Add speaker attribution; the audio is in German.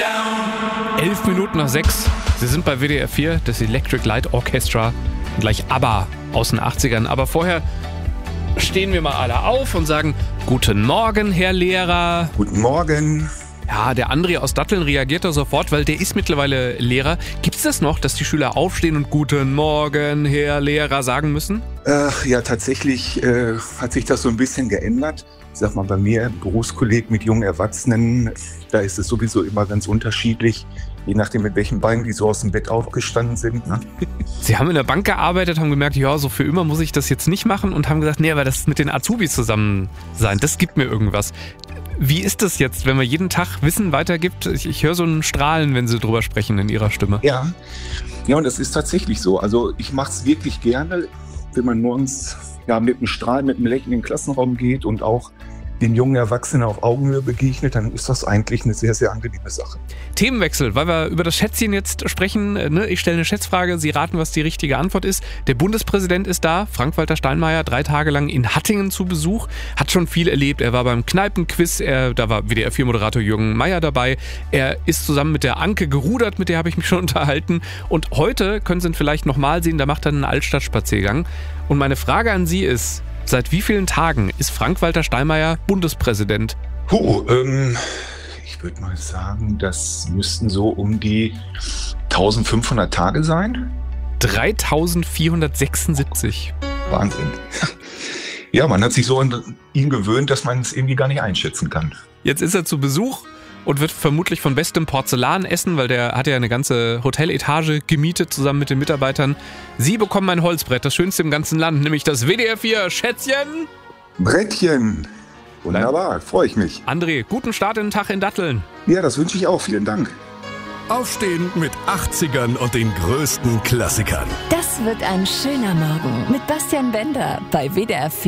Speaker 1: 11 Minuten nach 6. Sie sind bei WDR 4, das Electric Light Orchestra. Und gleich ABBA aus den 80ern. Aber vorher stehen wir mal alle auf und sagen: Guten Morgen, Herr Lehrer.
Speaker 2: Guten Morgen.
Speaker 1: Ja, der André aus Datteln reagiert da sofort, weil der ist mittlerweile Lehrer. Gibt es das noch, dass die Schüler aufstehen und Guten Morgen, Herr Lehrer sagen müssen?
Speaker 2: Ja, tatsächlich hat sich das so ein bisschen geändert. Ich sag mal, bei mir, Berufskolleg mit jungen Erwachsenen, da ist es sowieso immer ganz unterschiedlich, je nachdem, mit welchen Beinen die so aus dem Bett aufgestanden sind. Ne?
Speaker 1: Sie haben in der Bank gearbeitet, haben gemerkt, ja, so für immer muss ich das jetzt nicht machen und haben gesagt, nee, aber das mit den Azubis zusammen sein, das gibt mir irgendwas. Wie ist das jetzt, wenn man jeden Tag Wissen weitergibt? Ich höre so ein Strahlen, wenn Sie drüber sprechen in Ihrer Stimme.
Speaker 2: Ja, und das ist tatsächlich so. Also ich mache es wirklich gerne, wenn man morgens mit einem Strahl, mit einem Lächeln in den Klassenraum geht und auch den jungen Erwachsenen auf Augenhöhe begegnet, dann ist das eigentlich eine sehr, sehr angenehme Sache.
Speaker 1: Themenwechsel, weil wir über das Schätzchen jetzt sprechen. Ne? Ich stelle eine Schätzfrage, Sie raten, was die richtige Antwort ist. Der Bundespräsident ist da, Frank-Walter Steinmeier, 3 Tage lang in Hattingen zu Besuch, hat schon viel erlebt. Er war beim Kneipenquiz, da war WDR 4-Moderator Jürgen Meier dabei. Er ist zusammen mit der Anke gerudert, mit der habe ich mich schon unterhalten. Und heute können Sie ihn vielleicht nochmal sehen, da macht er einen Altstadtspaziergang. Und meine Frage an Sie ist: Seit wie vielen Tagen ist Frank-Walter Steinmeier Bundespräsident?
Speaker 2: Ich würde mal sagen, das müssten so um die 1500 Tage sein.
Speaker 1: 3476.
Speaker 2: Wahnsinn. Ja, man hat sich so an ihn gewöhnt, dass man es irgendwie gar nicht einschätzen kann.
Speaker 1: Jetzt ist er zu Besuch und wird vermutlich von bestem Porzellan essen, weil der hat ja eine ganze Hoteletage gemietet zusammen mit den Mitarbeitern. Sie bekommen ein Holzbrett, das schönste im ganzen Land, nämlich das WDR 4 Schätzchen.
Speaker 2: Brettchen. Wunderbar, freue ich mich.
Speaker 1: André, guten Start in den Tag in Datteln.
Speaker 2: Ja, das wünsche ich auch. Vielen Dank.
Speaker 3: Aufstehen mit 80ern und den größten Klassikern.
Speaker 4: Das wird ein schöner Morgen mit Bastian Bender bei WDR 4.